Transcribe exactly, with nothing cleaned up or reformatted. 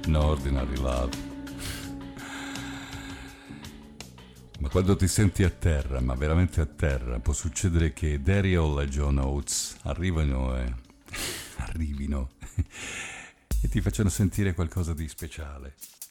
No Ordinary Love. Ma quando ti senti a terra, ma veramente a terra, può succedere che Daryl e John Oates arrivano e arrivino e ti facciano sentire qualcosa di speciale.